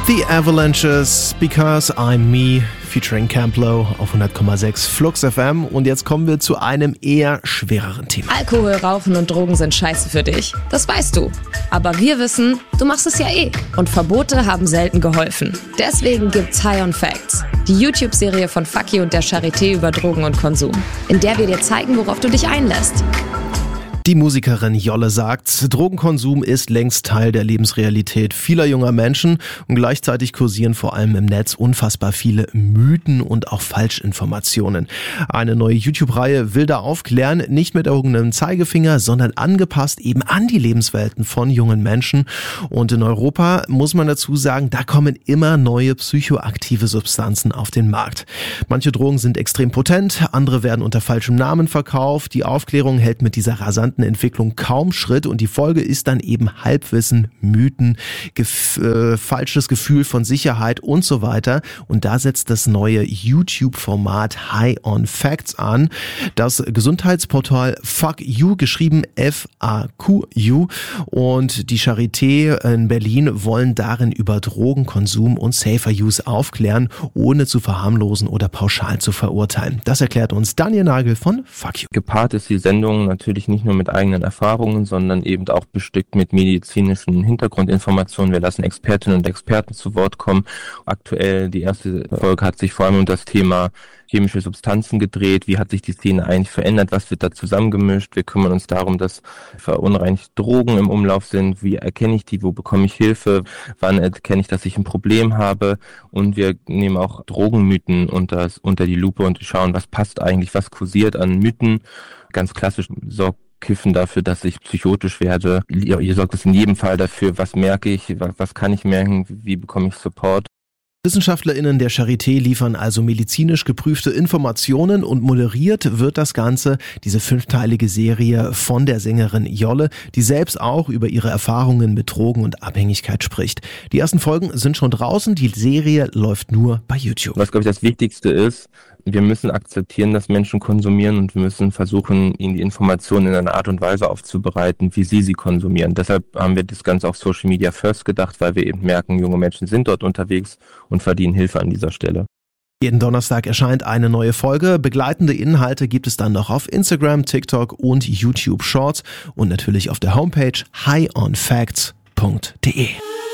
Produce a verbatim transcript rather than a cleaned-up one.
The Avalanches, Because I'm Me, featuring Camplo auf hundert Komma sechs Flux F M. Und jetzt kommen wir zu einem eher schwereren Thema. Alkohol, Rauchen und Drogen sind scheiße für dich. Das weißt du. Aber wir wissen, du machst es ja eh. Und Verbote haben selten geholfen. Deswegen gibt's High on Facts, die YouTube-Serie von Fucky und der Charité über Drogen und Konsum, in der wir dir zeigen, worauf du dich einlässt. Die Musikerin Jolle sagt, Drogenkonsum ist längst Teil der Lebensrealität vieler junger Menschen und gleichzeitig kursieren vor allem im Netz unfassbar viele Mythen und auch Falschinformationen. Eine neue YouTube-Reihe will da aufklären, nicht mit erhobenem Zeigefinger, sondern angepasst eben an die Lebenswelten von jungen Menschen. Und in Europa muss man dazu sagen, da kommen immer neue psychoaktive Substanzen auf den Markt. Manche Drogen sind extrem potent, andere werden unter falschem Namen verkauft. Die Aufklärung hält mit dieser rasanten Entwicklung kaum Schritt und die Folge ist dann eben Halbwissen, Mythen, gef- äh, falsches Gefühl von Sicherheit und so weiter. Und da setzt das neue YouTube-Format High on Facts an. Das Gesundheitsportal Fuck You, geschrieben F A Q U, und die Charité in Berlin wollen darin über Drogenkonsum und Safer Use aufklären, ohne zu verharmlosen oder pauschal zu verurteilen. Das erklärt uns Daniel Nagel von Fuck You. Gepaart ist die Sendung natürlich nicht nur mit eigenen Erfahrungen, sondern eben auch bestückt mit medizinischen Hintergrundinformationen. Wir lassen Expertinnen und Experten zu Wort kommen. Aktuell, die erste Folge hat sich vor allem um das Thema chemische Substanzen gedreht. Wie hat sich die Szene eigentlich verändert? Was wird da zusammengemischt? Wir kümmern uns darum, dass verunreinigte Drogen im Umlauf sind. Wie erkenne ich die? Wo bekomme ich Hilfe? Wann erkenne ich, dass ich ein Problem habe? Und wir nehmen auch Drogenmythen unter, unter die Lupe und schauen, was passt eigentlich, was kursiert an Mythen. Ganz klassisch sorgt Kiffen dafür, dass ich psychotisch werde. Ihr, ihr sorgt es in jedem Fall dafür, was merke ich, was, was kann ich merken, wie bekomme ich Support. WissenschaftlerInnen der Charité liefern also medizinisch geprüfte Informationen und moderiert wird das Ganze, diese fünfteilige Serie, von der Sängerin Jolle, die selbst auch über ihre Erfahrungen mit Drogen und Abhängigkeit spricht. Die ersten Folgen sind schon draußen, die Serie läuft nur bei YouTube. Was, glaube ich, das Wichtigste ist, wir müssen akzeptieren, dass Menschen konsumieren und wir müssen versuchen, ihnen die Informationen in einer Art und Weise aufzubereiten, wie sie sie konsumieren. Deshalb haben wir das Ganze auf Social Media First gedacht, weil wir eben merken, junge Menschen sind dort unterwegs und verdienen Hilfe an dieser Stelle. Jeden Donnerstag erscheint eine neue Folge. Begleitende Inhalte gibt es dann noch auf Instagram, TikTok und YouTube Shorts und natürlich auf der Homepage high on facts punkt de.